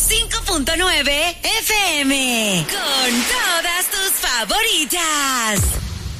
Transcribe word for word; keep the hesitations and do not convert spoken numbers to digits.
cinco punto nueve F M. Con todas tus favoritas.